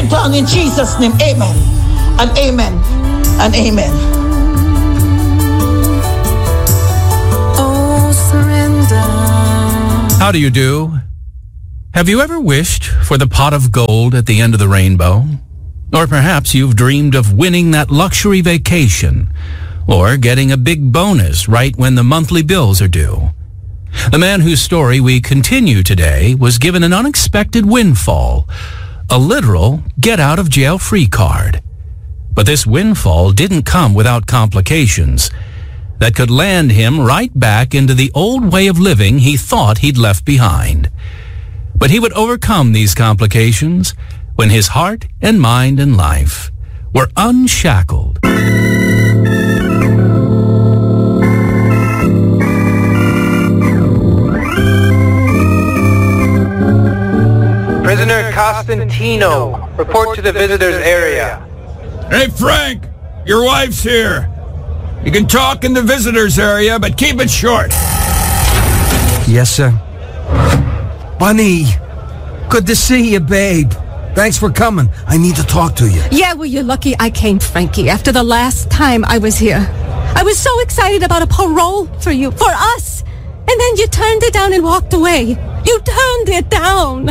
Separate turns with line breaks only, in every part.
it on in Jesus' name. Amen. And amen. And amen.
Oh, surrender.
How do you do? Have you ever wished for the pot of gold at the end of the rainbow? Or perhaps you've dreamed of winning that luxury vacation, or getting a big bonus right when the monthly bills are due. The man whose story we continue today was given an unexpected windfall, a literal get-out-of-jail-free card. But this windfall didn't come without complications that could land him right back into the old way of living he thought he'd left behind. But he would overcome these complications when his heart and mind and life were unshackled.
Prisoner Costantino, report to the visitors area.
Hey, Frank, your wife's here. You can talk in the visitors area, but keep it short.
Yes, sir. Bunny, good to see you, babe. Thanks for coming. I need to talk to you.
Yeah, well, you're lucky I came, Frankie, after the last time I was here. I was so excited about a parole for you, for us. And then you turned it down and walked away. You turned it down.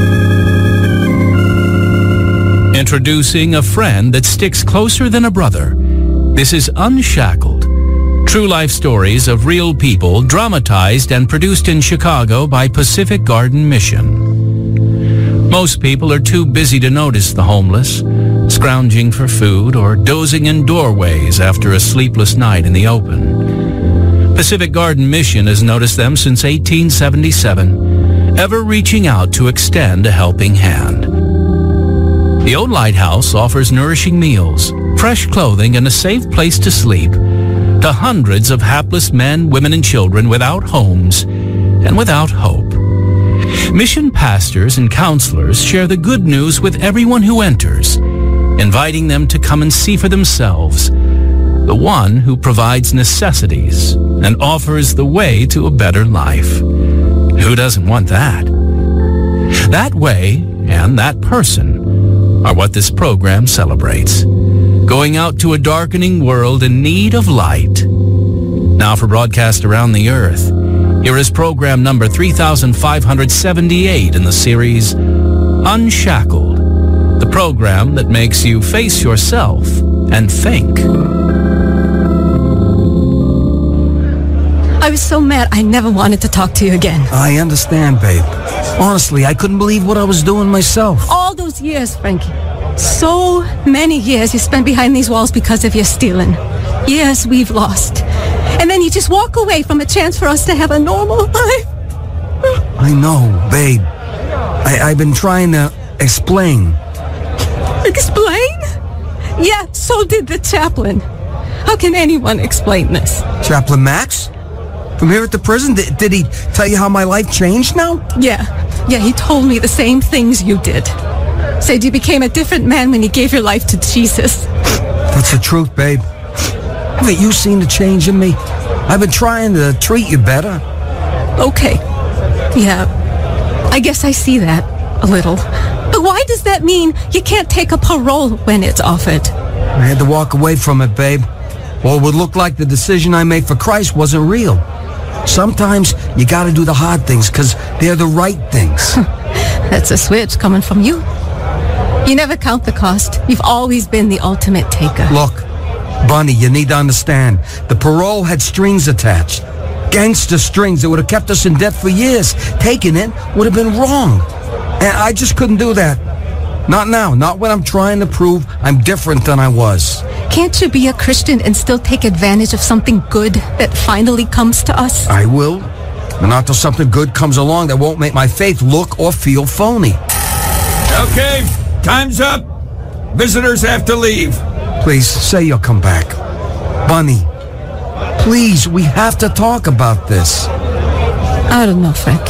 Introducing a friend that sticks closer than a brother. This is Unshackled. True life stories of real people dramatized and produced in Chicago by Pacific Garden Mission. Most people are too busy to notice the homeless, scrounging for food or dozing in doorways after a sleepless night in the open. Pacific Garden Mission has noticed them since 1877, ever reaching out to extend a helping hand. The old lighthouse offers nourishing meals, fresh clothing, and a safe place to sleep to hundreds of hapless men, women, and children without homes and without hope. Mission pastors and counselors share the good news with everyone who enters, inviting them to come and see for themselves the one who provides necessities and offers the way to a better life. Who doesn't want that? That way and that person are what this program celebrates. Going out to a darkening world in need of light. Now for broadcast around the earth, here is program number 3578 in the series Unshackled, the program that makes you face yourself and think.
I was so mad I never wanted to talk to you again.
I understand, babe. Honestly, I couldn't believe what I was doing myself.
All those years, Frankie. So many years you spent behind these walls because of your stealing. Years we've lost. And then you just walk away from a chance for us to have a normal life.
I know, babe. I've been trying to explain.
Explain? Yeah, so did the chaplain. How can anyone explain this?
Chaplain Max? From here at the prison? Did he tell you how my life changed now?
Yeah, he told me the same things you did. Said you became a different man when you gave your life to Jesus.
That's the truth, babe. Haven't you seen the change in me? I've been trying to treat you better.
Okay. Yeah, I guess I see that a little. But why does that mean you can't take a parole when it's offered?
I had to walk away from it, babe. Or it would look like the decision I made for Christ wasn't real. Sometimes you gotta do the hard things because they're the right things.
That's a switch coming from you. You never count the cost. You've always been the ultimate taker.
Look, Bunny, you need to understand. The parole had strings attached. Gangster strings that would have kept us in debt for years. Taking it would have been wrong. And I just couldn't do that. Not now. Not when I'm trying to prove I'm different than I was.
Can't you be a Christian and still take advantage of something good that finally comes to us?
I will. But not till something good comes along that won't make my faith look or feel phony.
Okay, time's up. Visitors have to leave.
Please, say you'll come back. Bunny, please, we have to talk about this.
I don't know, Frank.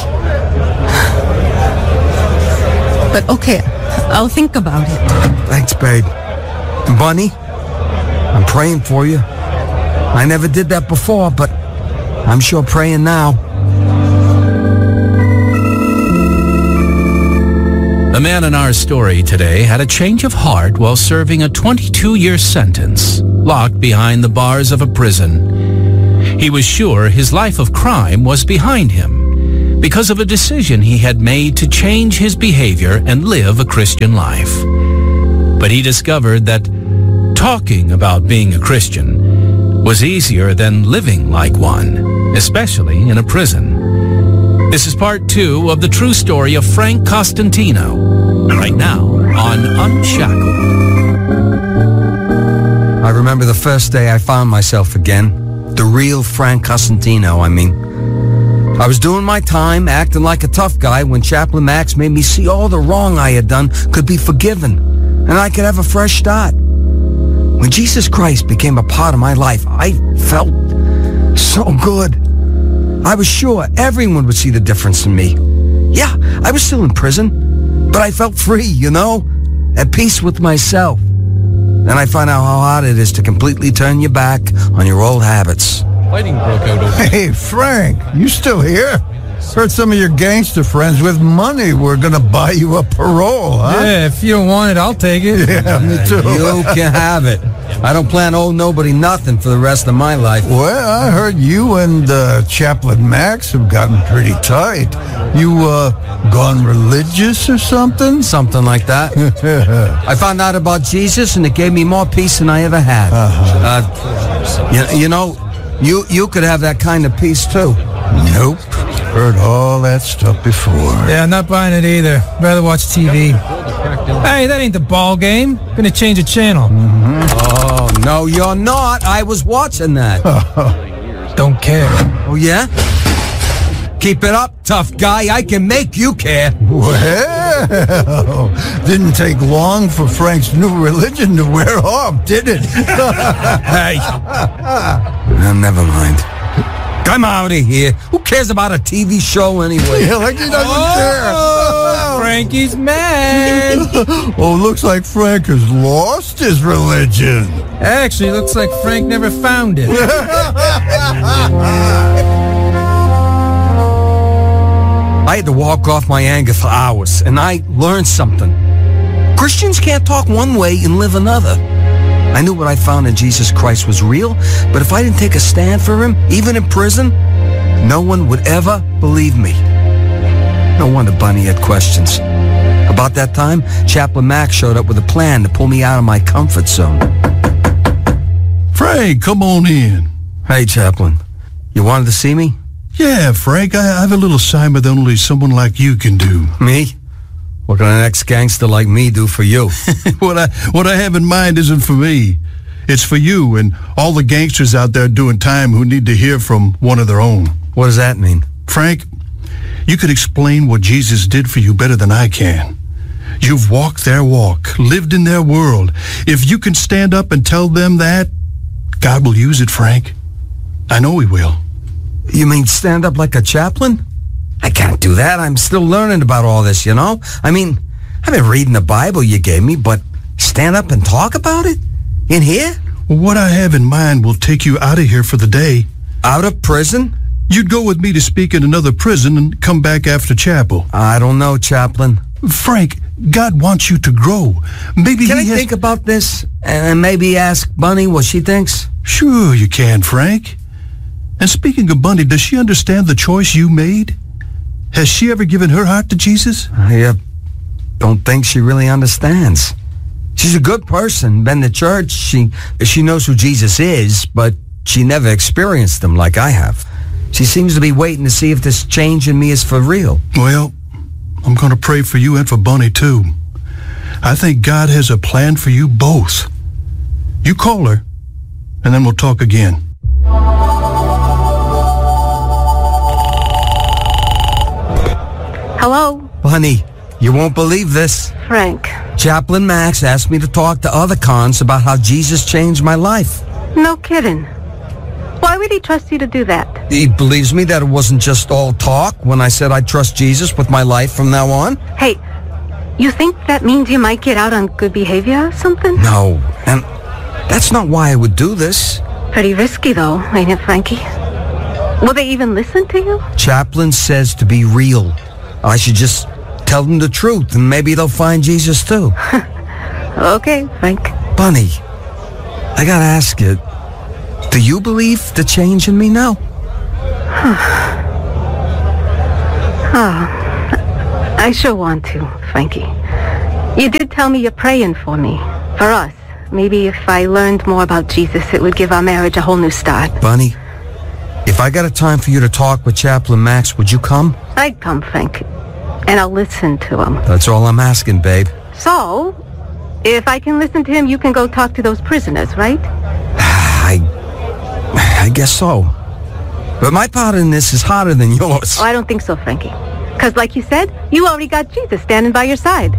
But okay, I'll think about it.
Thanks, babe. And Bunny, I'm praying for you. I never did that before, but I'm sure praying now.
The man in our story today had a change of heart while serving a 22-year sentence, locked behind the bars of a prison. He was sure his life of crime was behind him because of a decision he had made to change his behavior and live a Christian life. But he discovered that talking about being a Christian was easier than living like one, especially in a prison. This is part 2 of the true story of Frank Costantino, right now on Unshackled.
I remember the first day I found myself again. The real Frank Costantino, I mean. I was doing my time, acting like a tough guy when Chaplain Max made me see all the wrong I had done could be forgiven, and I could have a fresh start. When Jesus Christ became a part of my life, I felt so good. I was sure everyone would see the difference in me. Yeah, I was still in prison, but I felt free, you know, at peace with myself. Then I found out how hard it is to completely turn your back on your old habits.
Fighting broke out over.
Hey, Frank, you still here? Heard some of your gangster friends with money were going to buy you a parole, huh?
Yeah, if you don't want it, I'll take it.
Yeah, me too.
You can have it. I don't plan to owe nobody nothing for the rest of my life.
Well, I heard you and Chaplain Max have gotten pretty tight. You gone religious or something?
Something like that. I found out about Jesus, and it gave me more peace than I ever had. You know, you could have that kind of peace, too.
Nope. Heard all that stuff before.
Yeah, I'm not buying it either. Rather watch TV. Hey, that ain't the ball game. Gonna change the channel.
Oh, no, you're not. I was watching that.
Don't care.
Oh, yeah? Keep it up, tough guy. I can make you care.
Well, didn't take long for Frank's new religion to wear off, did it?
Hey. Never mind. I'm out of here. Who cares about a TV show anyway?
Yeah, like he doesn't care.
Frankie's mad.
Oh, looks like Frank has lost his religion.
Actually, looks like Frank never found it.
I had to walk off my anger for hours, and I learned something. Christians can't talk one way and live another. I knew what I found in Jesus Christ was real, but if I didn't take a stand for him, even in prison, no one would ever believe me. No wonder Bunny had questions. About that time, Chaplain Max showed up with a plan to pull me out of my comfort zone.
Frank, come on in.
Hey, Chaplain. You wanted to see me?
Yeah, Frank, I have a little assignment that only someone like you can do.
Me? What can an ex-gangster like me do for you?
What I have in mind isn't for me. It's for you and all the gangsters out there doing time who need to hear from one of their own.
What does that mean?
Frank, you could explain what Jesus did for you better than I can. You've walked their walk, lived in their world. If you can stand up and tell them that, God will use it, Frank. I know he will.
You mean stand up like a chaplain? I can't do that. I'm still learning about all this, you know? I mean, I've been reading the Bible you gave me, but stand up and talk about it? In here?
What I have in mind will take you out of here for the day.
Out of prison?
You'd go with me to speak in another prison and come back after chapel.
I don't know, Chaplain.
Frank, God wants you to grow. Maybe
Can I think about this and maybe ask Bunny what she thinks?
Sure you can, Frank. And speaking of Bunny, does she understand the choice you made? Has she ever given her heart to Jesus?
I don't think she really understands. She's a good person, been to church. She knows who Jesus is, but she never experienced him like I have. She seems to be waiting to see if this change in me is for real.
Well, I'm going to pray for you and for Bunny, too. I think God has a plan for you both. You call her, and then we'll talk again.
Hello?
Bunny, you won't believe this.
Frank.
Chaplain Max asked me to talk to other cons about how Jesus changed my life.
No kidding. Why would he trust you to do that?
He believes me that it wasn't just all talk when I said I'd trust Jesus with my life from now on.
Hey, you think that means you might get out on good behavior or something?
No, and that's not why I would do this.
Pretty risky, though, ain't it, Frankie? Will they even listen to you?
Chaplain says to be real. I should just Tell them the truth, and maybe they'll find Jesus too.
Okay, Frank.
Bunny, I gotta ask you, do you believe the change in me now?
I sure want to, Frankie. You did tell me you're praying for me, for us. Maybe if I learned more about Jesus, it would give our marriage a whole new start.
Bunny, if I got a time for you to talk with Chaplain Max, would you come?
I'd come, Frank. And I'll listen to him.
That's all I'm asking, babe.
So, if I can listen to him, you can go talk to those prisoners, right?
I guess so. But my part in this is harder than yours.
Oh, I don't think so, Frankie. Because like you said, you already got Jesus standing by your side.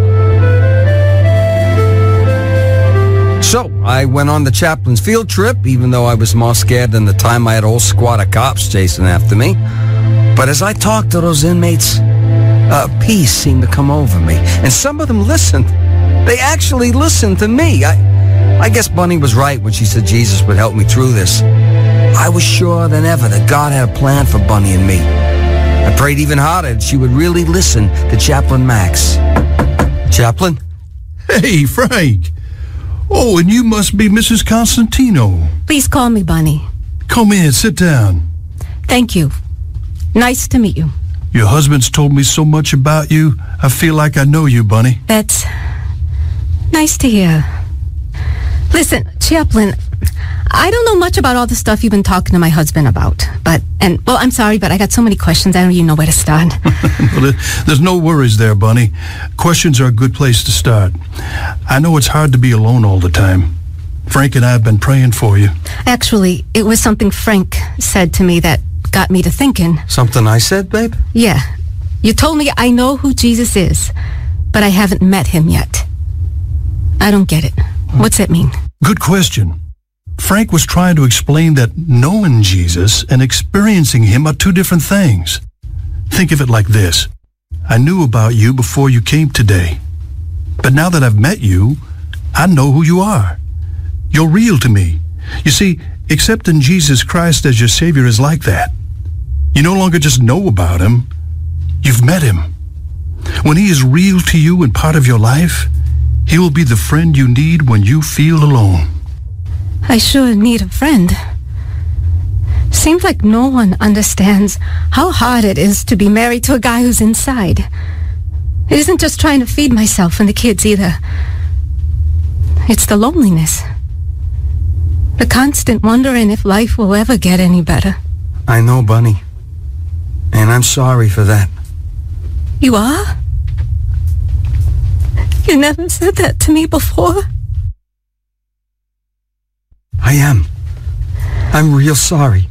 So, I went on the chaplain's field trip, even though I was more scared than the time I had a whole squad of cops chasing after me. But as I talked to those inmates, peace seemed to come over me. And some of them listened. They actually listened to me. I guess Bunny was right when she said Jesus would help me through this. I was sure than ever that God had a plan for Bunny and me. I prayed even harder that she would really listen to Chaplain Max. Chaplain?
Hey, Frank. Oh, and you must be Mrs. Constantino.
Please call me Bunny.
Come in, sit down.
Thank you. Nice to meet you.
Your husband's told me so much about you, I feel like I know you, Bunny.
That's nice to hear. Listen, Chaplain, I don't know much about all the stuff you've been talking to my husband about. I'm sorry, but I got so many questions, I don't even know where to start.
Well, there's no worries there, Bunny. Questions are a good place to start. I know it's hard to be alone all the time. Frank and I have been praying for you.
Actually, it was something Frank said to me that got me to thinking.
Something I said, babe?
Yeah. You told me I know who Jesus is, but I haven't met him yet. I don't get it. What's that mean?
Good question. Frank was trying to explain that knowing Jesus and experiencing him are two different things. Think of it like this. I knew about you before you came today. But now that I've met you, I know who you are. You're real to me. You see, accepting Jesus Christ as your Savior is like that. You no longer just know about him, you've met him. When he is real to you and part of your life, he will be the friend you need when you feel alone.
I sure need a friend. Seems like no one understands how hard it is to be married to a guy who's inside. It isn't just trying to feed myself and the kids either. It's the loneliness. The constant wondering if life will ever get any better.
I know, Bunny. And I'm sorry for that.
You are? You never said that to me before.
I am. I'm real sorry.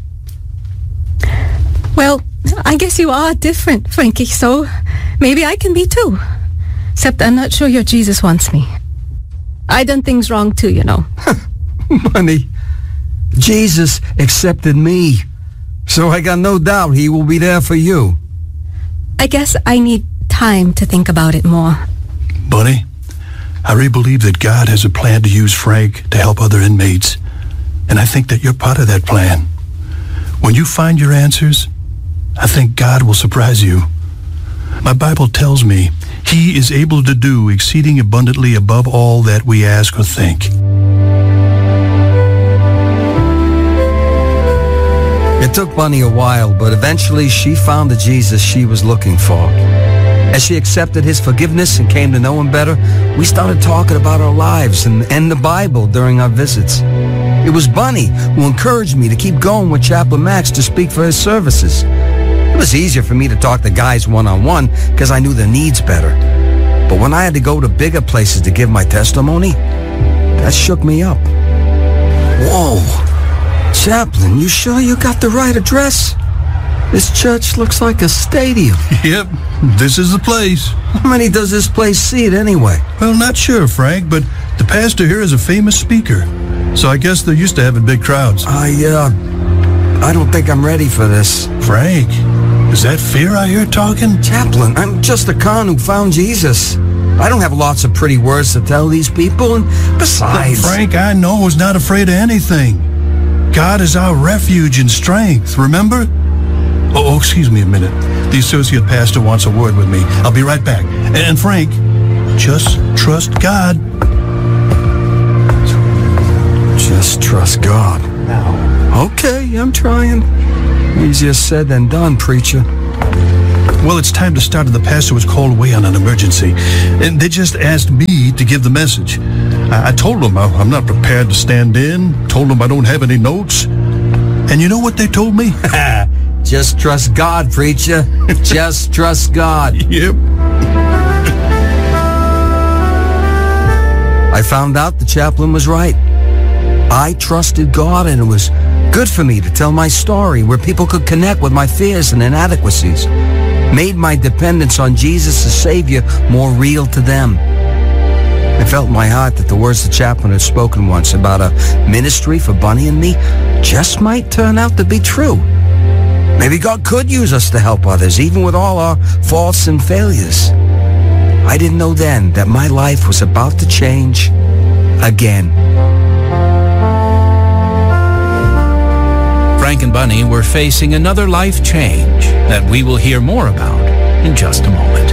Well, I guess you are different, Frankie, so maybe I can be too. Except I'm not sure your Jesus wants me. I done things wrong too, you know.
Bunny, Jesus accepted me. So I got no doubt he will be there for you.
I guess I need time to think about it more.
Bunny, I really believe that God has a plan to use Frank to help other inmates. And I think that you're part of that plan. When you find your answers, I think God will surprise you. My Bible tells me he is able to do exceeding abundantly above all that we ask or think.
It took Bunny a while, but eventually she found the Jesus she was looking for. As she accepted his forgiveness and came to know him better, we started talking about our lives and the Bible during our visits. It was Bunny who encouraged me to keep going with Chaplain Max to speak for his services. It was easier for me to talk to guys one-on-one because I knew their needs better. But when I had to go to bigger places to give my testimony, that shook me up. Whoa! Chaplain, you sure you got the right address? This church looks like a stadium.
Yep, this is the place.
How many does this place seat anyway?
Well, not sure, Frank, but the pastor here is a famous speaker. So I guess they're used to having big crowds.
I don't think I'm ready for this.
Frank, is that fear I hear talking?
Chaplain, I'm just a con who found Jesus. I don't have lots of pretty words to tell these people, and besides...
But Frank, I know is not afraid of anything. God is our refuge and strength, remember? Oh, excuse me a minute. The associate pastor wants a word with me. I'll be right back. And Frank, just trust God.
Just trust God. Okay, I'm trying. Easier said than done, preacher.
Well, it's time to start. The pastor was called away on an emergency, and they just asked me to give the message. I told them I'm not prepared to stand in, told them I don't have any notes. And you know what they told me?
Just trust God, preacher. Just trust God.
Yep.
I found out the chaplain was right. I trusted God, and it was good for me to tell my story where people could connect with my fears and inadequacies. Made my dependence on Jesus as Savior more real to them. I felt in my heart that the words the chaplain had spoken once about a ministry for Bunny and me just might turn out to be true. Maybe God could use us to help others, even with all our faults and failures. I didn't know then that my life was about to change again.
Frank and Bunny were facing another life change that we will hear more about in just a moment.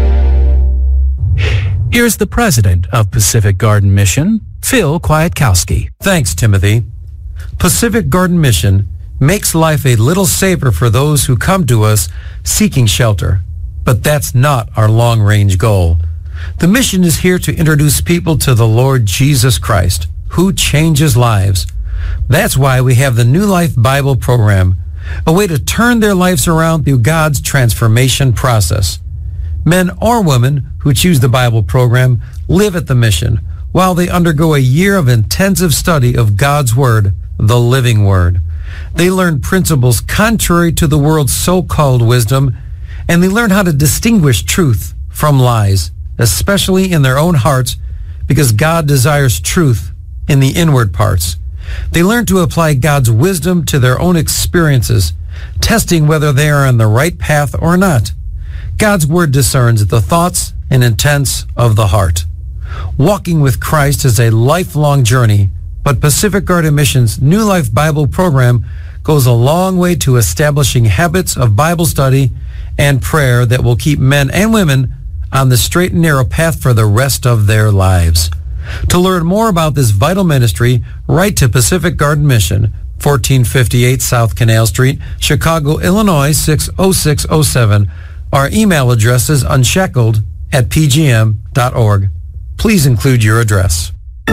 Here's the president of Pacific Garden Mission, Phil Kwiatkowski.
Thanks, Timothy. Pacific Garden Mission makes life a little safer for those who come to us seeking shelter. But that's not our long-range goal. The mission is here to introduce people to the Lord Jesus Christ, who changes lives. That's why we have the New Life Bible program, a way to turn their lives around through God's transformation process. Men or women who choose the Bible program live at the mission while they undergo a year of intensive study of God's Word, the living Word. They learn principles contrary to the world's so-called wisdom, and they learn how to distinguish truth from lies, especially in their own hearts, because God desires truth in the inward parts. They learn to apply God's wisdom to their own experiences, testing whether they are on the right path or not. God's Word discerns the thoughts and intents of the heart. Walking with Christ is a lifelong journey, but Pacific Garden Mission's New Life Bible program goes a long way to establishing habits of Bible study and prayer that will keep men and women on the straight and narrow path for the rest of their lives. To learn more about this vital ministry, write to Pacific Garden Mission, 1458 South Canal Street, Chicago, Illinois, 60607. Our email address is unshackled@pgm.org. Please include your address.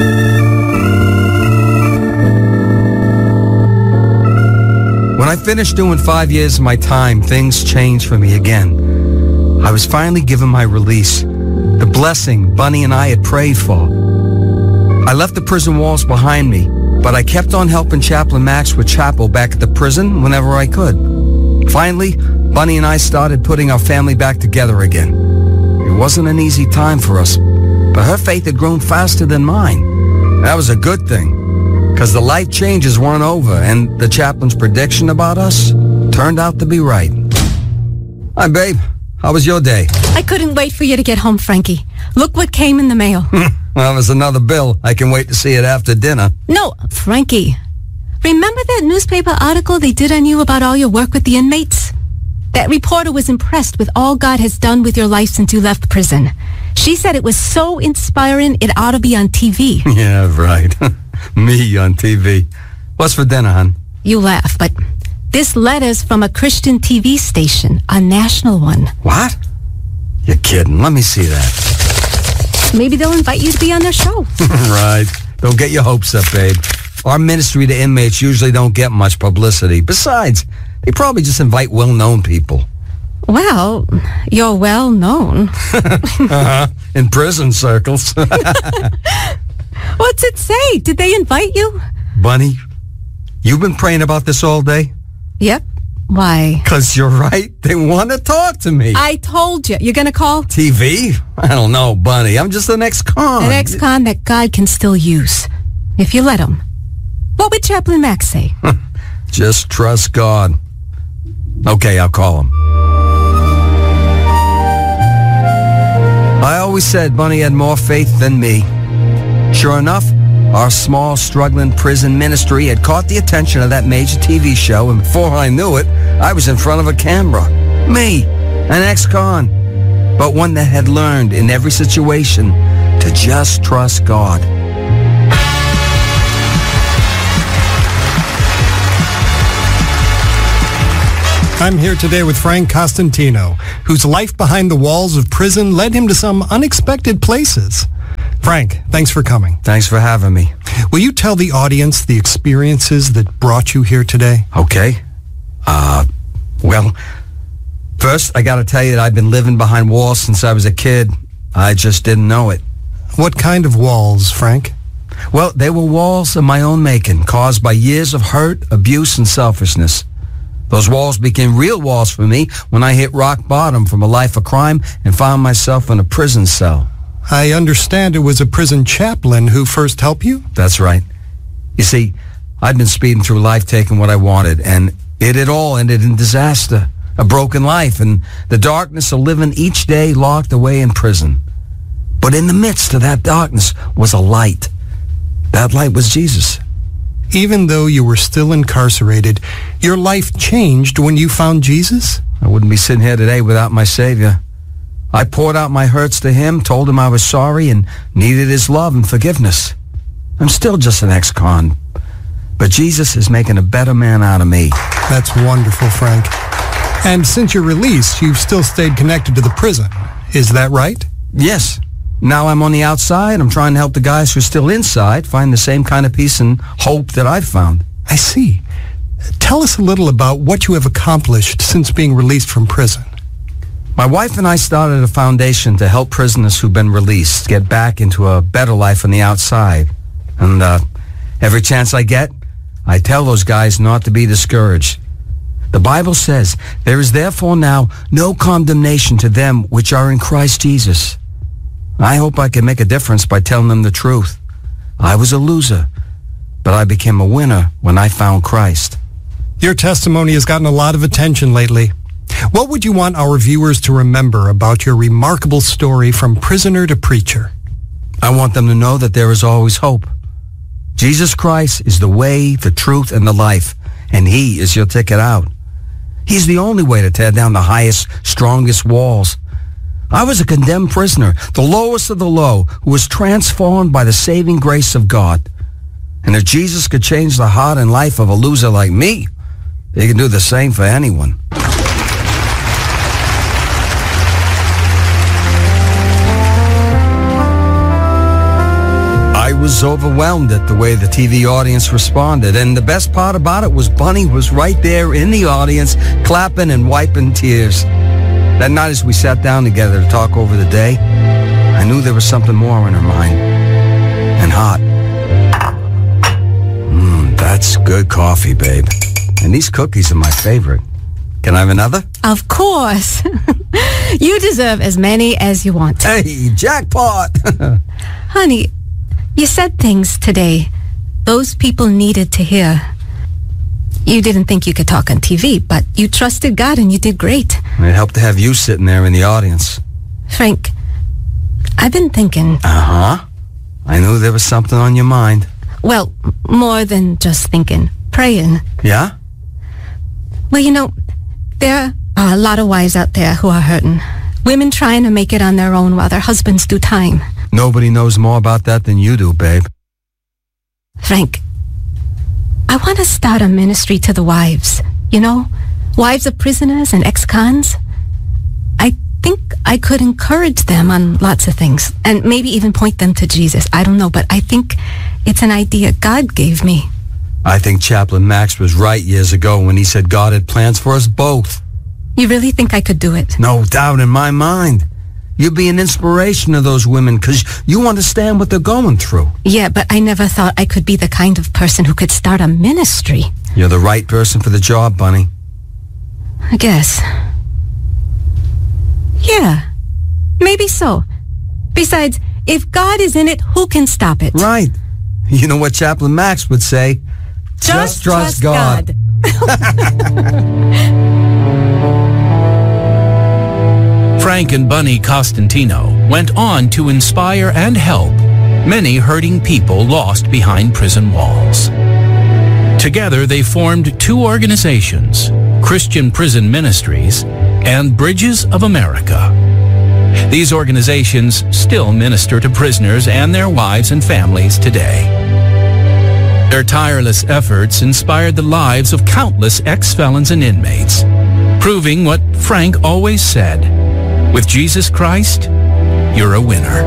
When I finished doing 5 years of my time, things changed for me again. I was finally given my release, the blessing Bunny and I had prayed for. I left the prison walls behind me, but I kept on helping Chaplain Max with chapel back at the prison whenever I could. Finally, Bunny and I started putting our family back together again. It wasn't an easy time for us, but her faith had grown faster than mine. That was a good thing, because the life changes weren't over, and the chaplain's prediction about us turned out to be right. Hi, babe. How was your day?
I couldn't wait for you to get home, Frankie. Look what came in the mail.
Well, there's another bill. I can wait to see it after dinner.
No, Frankie. Remember that newspaper article they did on you about all your work with the inmates? That reporter was impressed with all God has done with your life since you left prison. She said it was so inspiring it ought to be on TV.
Yeah, right. Me on TV. What's for dinner, hon?
You laugh, but this letter's from a Christian TV station, a national one.
What? You're kidding. Let me see that.
Maybe they'll invite you to be on their show.
Right. Don't get your hopes up, babe. Our ministry to inmates usually don't get much publicity. Besides, they probably just invite well-known people.
Well, you're well known.
In prison circles.
What's it say? Did they invite you?
Bunny, you've been praying about this all day?
Yep. Why?
'Cause you're right. They want to talk to me.
I told you. You're going to call?
TV? I don't know, Bunny. I'm just an ex-con.
An ex-con that God can still use, if you let him. What would Chaplain Max say?
Just trust God. Okay, I'll call him. I always said Bunny had more faith than me. Sure enough, Our small, struggling prison ministry had caught the attention of that major TV show, and before I knew it, I was in front of a camera. Me, an ex-con, but one that had learned in every situation to just trust God.
I'm here today with Frank Costantino, whose life behind the walls of prison led him to some unexpected places. Frank, thanks for coming.
Thanks for having me.
Will you tell the audience the experiences that brought you here today?
Okay. Well, first, I gotta tell you that I've been living behind walls since I was a kid. I just didn't know it.
What kind of walls, Frank?
Well, they were walls of my own making, caused by years of hurt, abuse, and selfishness. Those walls became real walls for me when I hit rock bottom from a life of crime and found myself in a prison cell.
I understand it was a prison chaplain who first helped you?
That's right. You see, I'd been speeding through life taking what I wanted, and it had all ended in disaster, a broken life, and the darkness of living each day locked away in prison. But in the midst of that darkness was a light. That light was Jesus.
Even though you were still incarcerated, your life changed when you found Jesus?
I wouldn't be sitting here today without my Savior. I poured out my hurts to him, told him I was sorry and needed his love and forgiveness. I'm still just an ex-con, but Jesus is making a better man out of me.
That's wonderful, Frank. And since your release, you've still stayed connected to the prison. Is that right?
Yes. Now I'm on the outside. I'm trying to help the guys who are still inside find the same kind of peace and hope that I've found.
I see. Tell us a little about what you have accomplished since being released from prison.
My wife and I started a foundation to help prisoners who've been released get back into a better life on the outside. And every chance I get, I tell those guys not to be discouraged. The Bible says, "There is therefore now no condemnation to them which are in Christ Jesus." I hope I can make a difference by telling them the truth. I was a loser, but I became a winner when I found Christ.
Your testimony has gotten a lot of attention lately. What would you want our viewers to remember about your remarkable story from prisoner to preacher?
I want them to know that there is always hope. Jesus Christ is the way, the truth, and the life, and he is your ticket out. He's the only way to tear down the highest, strongest walls. I was a condemned prisoner, the lowest of the low, who was transformed by the saving grace of God. And if Jesus could change the heart and life of a loser like me, he can do the same for anyone. I was overwhelmed at the way the TV audience responded, and the best part about it was Bunny was right there in the audience, clapping and wiping tears. That night as we sat down together to talk over the day, I knew there was something more in her mind. And hot. That's good coffee, babe. And these cookies are my favorite. Can I have another?
Of course. You deserve as many as you want.
Hey, jackpot!
Honey, you said things today those people needed to hear. You didn't think you could talk on TV, but you trusted God and you did great.
It helped to have you sitting there in the audience.
Frank, I've been thinking...
Uh-huh. I knew there was something on your mind.
Well, more than just thinking. Praying.
Yeah?
Well, you know, there are a lot of wives out there who are hurting. Women trying to make it on their own while their husbands do time.
Nobody knows more about that than you do, babe.
Frank, I want to start a ministry to the wives. You know, wives of prisoners and ex-cons. I think I could encourage them on lots of things and maybe even point them to Jesus. I don't know, but I think it's an idea God gave me.
I think Chaplain Max was right years ago when he said God had plans for us both.
You really think I could do it?
No doubt in my mind. You'd be an inspiration to those women because you understand what they're going through.
Yeah, but I never thought I could be the kind of person who could start a ministry.
You're the right person for the job, Bunny.
I guess. Yeah, maybe so. Besides, if God is in it, who can stop it?
Right. You know what Chaplain Max would say?
Just trust God.
Frank and Bunny Costantino went on to inspire and help many hurting people lost behind prison walls. Together, they formed two organizations, Christian Prison Ministries and Bridges of America. These organizations still minister to prisoners and their wives and families today. Their tireless efforts inspired the lives of countless ex-felons and inmates, proving what Frank always said, with Jesus Christ, you're a winner.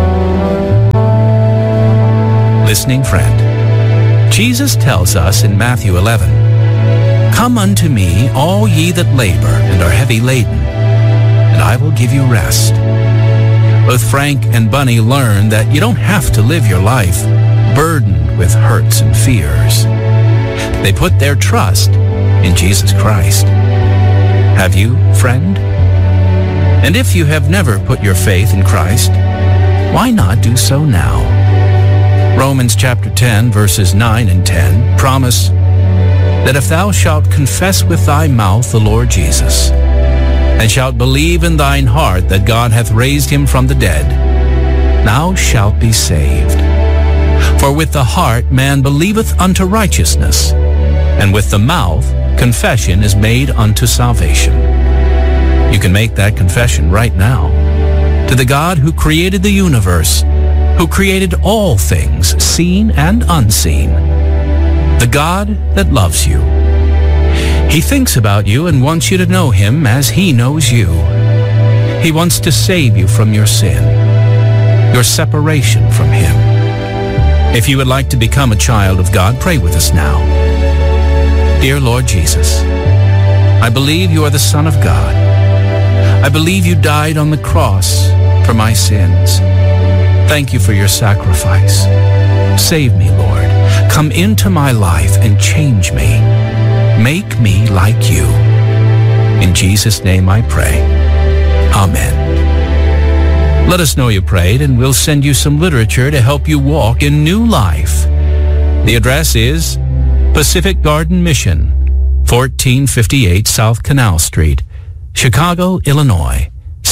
Listening friend, Jesus tells us in Matthew 11, "Come unto me, all ye that labor and are heavy laden, and I will give you rest." Both Frank and Bunny learned that you don't have to live your life burdened with hurts and fears. They put their trust in Jesus Christ. Have you, friend? And if you have never put your faith in Christ, why not do so now? Romans chapter 10, verses 9 and 10 promise that if thou shalt confess with thy mouth the Lord Jesus, and shalt believe in thine heart that God hath raised him from the dead, thou shalt be saved. For with the heart man believeth unto righteousness, and with the mouth confession is made unto salvation. You can make that confession right now to the God who created the universe, who created all things, seen and unseen, the God that loves you. He thinks about you and wants you to know him as he knows you. He wants to save you from your sin, your separation from him. If you would like to become a child of God, pray with us now. Dear Lord Jesus, I believe you are the Son of God. I believe you died on the cross for my sins. Thank you for your sacrifice. Save me, Lord. Come into my life and change me. Make me like you. In Jesus' name I pray. Amen. Let us know you prayed, and we'll send you some literature to help you walk in new life. The address is Pacific Garden Mission, 1458 South Canal Street, Chicago, Illinois,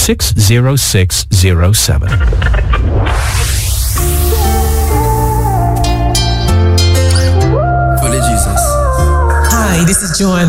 60607.
Hi, this is Joanne